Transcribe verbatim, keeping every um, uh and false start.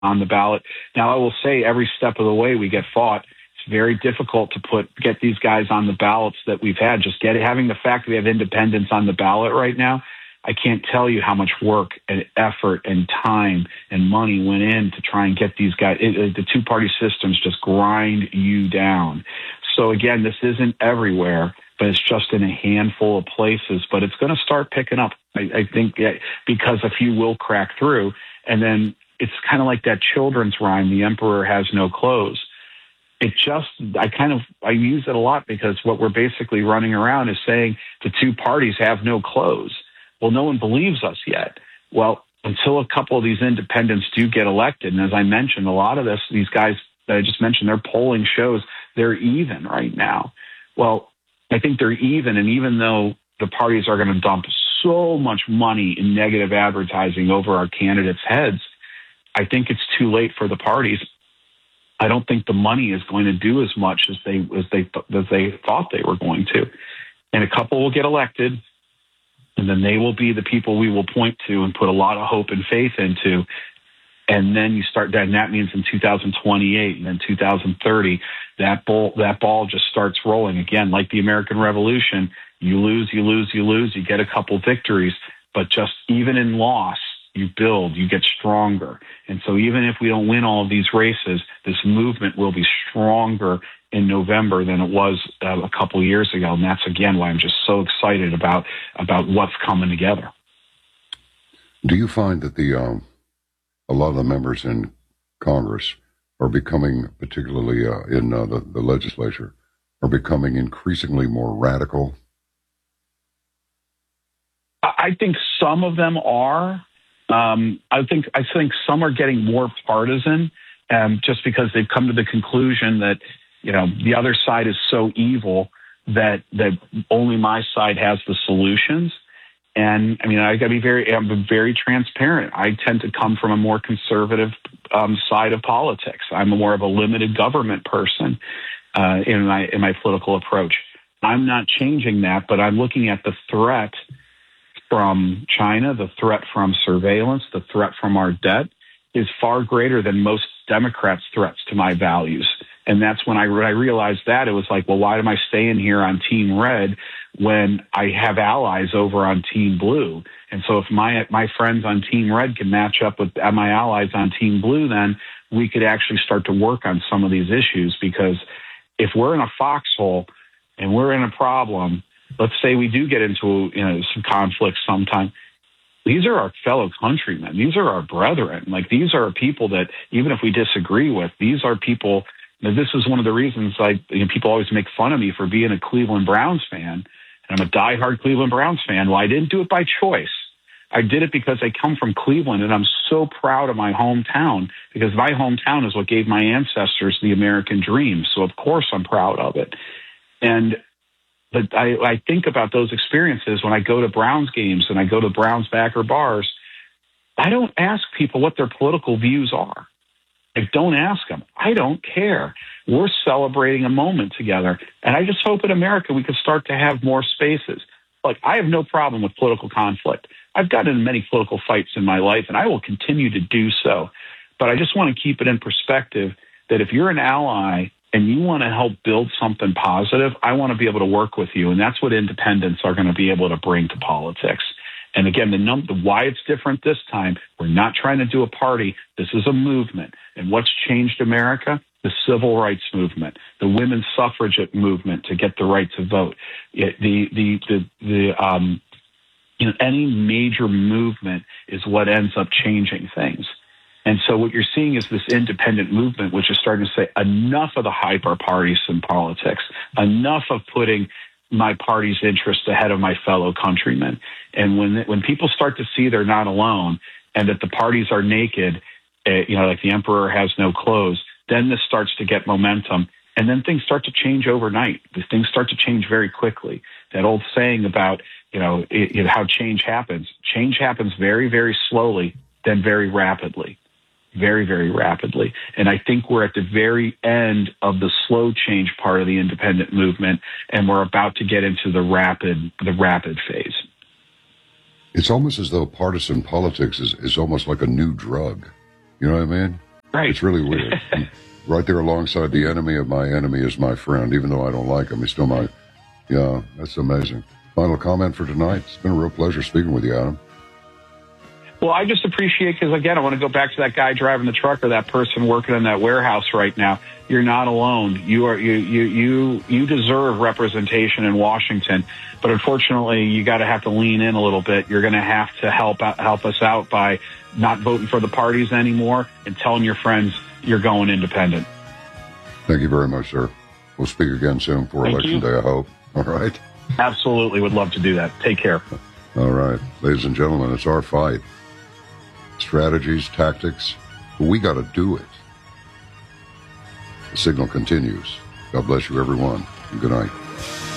on the ballot. Now, I will say every step of the way we get fought. It's very difficult to put get these guys on the ballots that we've had. Just get having the fact that we have independents on the ballot right now. I can't tell you how much work and effort and time and money went in to try and get these guys. It, it, the two-party systems just grind you down. So, again, this isn't everywhere, but it's just in a handful of places. But it's going to start picking up, I, I think, yeah, because a few will crack through. And then it's kind of like that children's rhyme, the emperor has no clothes. It just, I kind of, I use it a lot because what we're basically running around is saying the two parties have no clothes. Well, no one believes us yet. Well, until a couple of these independents do get elected, and as I mentioned, a lot of this, these guys that I just mentioned, their polling shows they're even right now. Well, I think they're even, and even though the parties are going to dump so much money in negative advertising over our candidates' heads, I think it's too late for the parties. I don't think the money is going to do as much as they as they as they thought they were going to, and a couple will get elected. And then they will be the people we will point to and put a lot of hope and faith into. And then you start, and that means in two thousand twenty-eight and then two thousand thirty, that ball, that ball just starts rolling again. Like the American Revolution, you lose, you lose, you lose, you get a couple victories, but just even in loss, you build, you get stronger. And so even if we don't win all of these races, this movement will be stronger in November than it was uh, a couple of years ago. And that's, again, why I'm just so excited about about what's coming together. Do you find that the um, a lot of the members in Congress are becoming, particularly uh, in uh, the, the legislature, are becoming increasingly more radical? I think some of them are. Um, I think I think some are getting more partisan, um, just because they've come to the conclusion that, you know, the other side is so evil that that only my side has the solutions. And I mean, I got to be very, I'm very transparent. I tend to come from a more conservative um, side of politics. I'm a more of a limited government person uh, in my in my political approach. I'm not changing that, but I'm looking at the threat from China, the threat from surveillance, the threat from our debt is far greater than most Democrats' threats to my values. And that's when I, I realized that. It was like, well, why am I staying here on Team Red when I have allies over on Team Blue? And so if my my friends on Team Red can match up with my allies on Team Blue, then we could actually start to work on some of these issues. Because if we're in a foxhole and we're in a problem, let's say we do get into, you know, some conflict sometime. These are our fellow countrymen. These are our brethren. Like, these are people that, even if we disagree with, these are people. Now, this is one of the reasons I, you know, people always make fun of me for being a Cleveland Browns fan. And I'm a diehard Cleveland Browns fan. Well, I didn't do it by choice. I did it because I come from Cleveland, and I'm so proud of my hometown, because my hometown is what gave my ancestors the American dream. So, of course, I'm proud of it. And But I, I think about those experiences when I go to Browns games and I go to Browns backer bars. I don't ask people what their political views are. I don't ask them. I don't care. We're celebrating a moment together. And I just hope in America we can start to have more spaces. Like, I have no problem with political conflict. I've gotten in many political fights in my life, and I will continue to do so. But I just want to keep it in perspective that if you're an ally and you want to help build something positive, I want to be able to work with you. And that's what independents are going to be able to bring to politics. And again, the, num- the why it's different this time, we're not trying to do a party. This is a movement. And what's changed America? The civil rights movement, the women's suffragette movement to get the right to vote. It, the, the, the, the, um, you know, any major movement is what ends up changing things. And so what you're seeing is this independent movement, which is starting to say enough of the hyper-partisan politics, enough of putting my party's interest ahead of my fellow countrymen. And when when people start to see they're not alone and that the parties are naked, uh, you know, like the emperor has no clothes, then this starts to get momentum. And then things start to change overnight. Things start to change very quickly. That old saying about, you know, it, you know how change happens. Change happens very, very slowly, then very rapidly. Very, very rapidly. And I think we're at the very end of the slow change part of the independent movement, and we're about to get into the rapid, the rapid phase. It's almost as though partisan politics is, is almost like a new drug. You know what I mean? Right. It's really weird. I'm right there alongside the enemy of my enemy is my friend, even though I don't like him. He's still my, yeah, that's amazing. Final comment for tonight. It's been a real pleasure speaking with you, Adam. Well, I just appreciate, because, again, I want to go back to that guy driving the truck or that person working in that warehouse right now. You're not alone. You are you you you you deserve representation in Washington, but unfortunately, you got to have to lean in a little bit. You're going to have to help out, help us out by not voting for the parties anymore and telling your friends you're going independent. Thank you very much, sir. We'll speak again soon for Thank Election you. Day, I hope. All right? Absolutely. Would love to do that. Take care. All right. Ladies and gentlemen, it's our fight. Strategies, tactics, but we got to do it. The signal continues. God bless you, everyone, and good night.